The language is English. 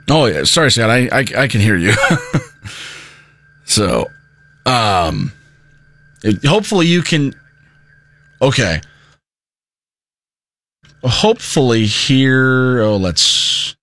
Oh, yeah. Sorry, Scott. I can hear you. So, hopefully you can. Okay. Hopefully here. Oh, let's